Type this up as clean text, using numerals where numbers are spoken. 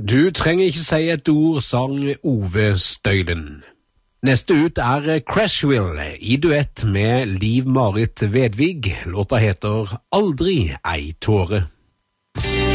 Du trenger ikke si et ord, sang Ove Støyden. Neste ut Crashville i duett med Liv Marit Vedvig. Låta heter Aldri ei tåre.